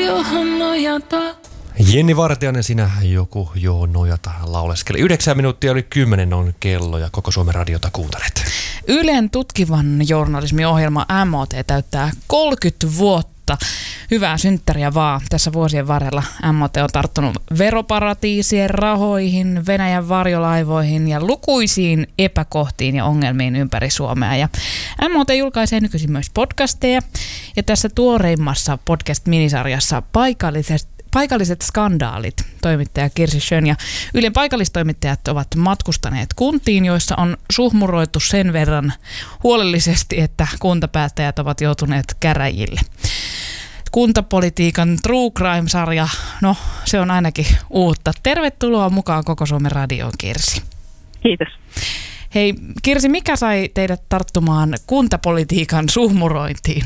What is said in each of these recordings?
johon nojata. Jenni Vartiainen, sinä joku joo nojata lauleskeli. 9 minuuttia oli 10 on kello ja Koko Suomen radiota kuuntelet. Ylen tutkivan journalismiohjelma MOT täyttää 30 vuotta. Hyvää synttäriä vaan. Tässä vuosien varrella MOT on tarttunut veroparatiisien rahoihin, Venäjän varjolaivoihin ja lukuisiin epäkohtiin ja ongelmiin ympäri Suomea. Ja MOT julkaisee nykyisin myös podcasteja. Ja tässä tuoreimmassa podcast-minisarjassa Paikalliset skandaalit, toimittaja Kirsi Schön ja Ylen paikallistoimittajat ovat matkustaneet kuntiin, joissa on suhmuroitu sen verran huolellisesti, että kuntapäättäjät ovat joutuneet käräjille. Kuntapolitiikan True Crime-sarja, no se on ainakin uutta. Tervetuloa mukaan Koko Suomen radioon, Kirsi. Kiitos. Hei Kirsi, mikä sai teidät tarttumaan kuntapolitiikan suhmurointiin?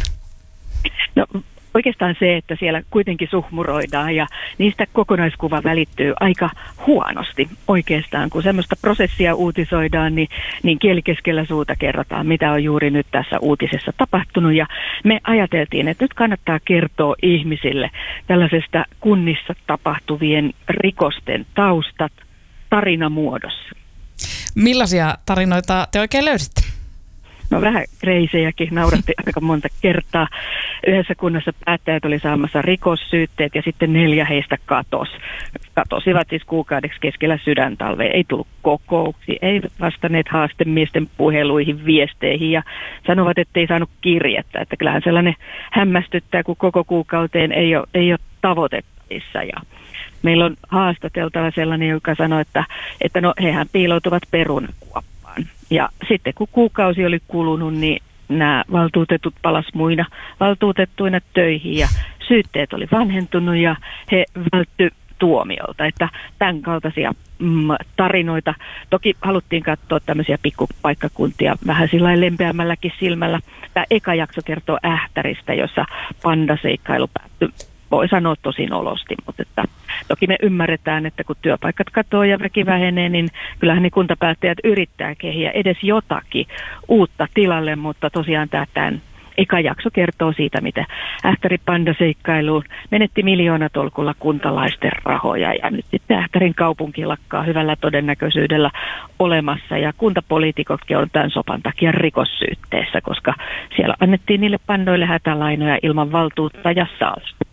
No oikeastaan se, että siellä kuitenkin suhmuroidaan ja niistä kokonaiskuva välittyy aika huonosti oikeastaan. Kun semmoista prosessia uutisoidaan, niin kieli keskellä suuta kerrotaan, mitä on juuri nyt tässä uutisessa tapahtunut. Ja me ajateltiin, että nyt kannattaa kertoa ihmisille tällaisesta kunnissa tapahtuvien rikosten taustat tarinamuodossa. Millaisia tarinoita te oikein löysitte? No vähän kreisejäkin, nauratti aika monta kertaa. Yhdessä kunnassa päättäjät oli saamassa rikossyytteet ja sitten 4 heistä katosivat siis kuukaudeksi keskellä sydäntalvea. Ei tullut kokouksia, ei vastanneet haastemiesten puheluihin, viesteihin ja sanovat, että ei saanut kirjettä. Että kyllähän sellainen hämmästyttää, kun koko kuukauteen ei ole tavoitettavissa. Ja meillä on haastateltava sellainen, joka sanoi, että no hehän piiloutuvat perunakuoppaan. Ja sitten kun kuukausi oli kulunut, niin nämä valtuutetut palas muina valtuutettuina töihin ja syytteet oli vanhentunut ja he vältty tuomiolta. Että tämän kaltaisia tarinoita. Toki haluttiin katsoa tämmöisiä pikkupaikkakuntia vähän sillä lempeämmälläkin silmällä. Tämä eka jakso kertoo Ähtäristä, jossa pandaseikkailu päättyi. Voi sanoa tosin olosti, mutta että toki me ymmärretään, että kun työpaikat katoaa ja väki vähenee, niin kyllähän ne kuntapäättäjät yrittää kehiä edes jotakin uutta tilalle, mutta tosiaan tämän eka jakso kertoo siitä, mitä Ähtärin pandaseikkailuun menetti miljoonatolkulla kuntalaisten rahoja ja nyt sitten Ähtärin kaupunki lakkaa hyvällä todennäköisyydellä olemassa ja kuntapoliitikotkin on tämän sopan takia rikossyytteessä, koska siellä annettiin niille pandoille hätälainoja ilman valtuutta ja salsta.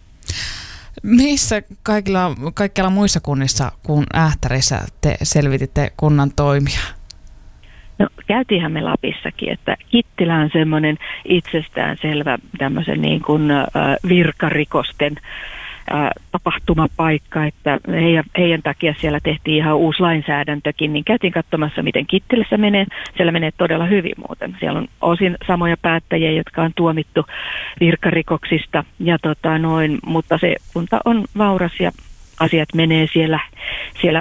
Missä kaikkialla muissa kunnissa kuin Ähtärissä te selvititte kunnan toimia? No käytiinhän me Lapissakin, että Kittilä on semmoinen itsestäänselvä tämmöisen niin kuin virkarikosten tapahtumapaikka, että heidän takia siellä tehtiin ihan uusi lainsäädäntökin, niin käytiin katsomassa, miten Kittilässä menee. Siellä menee todella hyvin muuten. Siellä on osin samoja päättäjiä, jotka on tuomittu virkarikoksista, mutta se kunta on vauras ja asiat menee siellä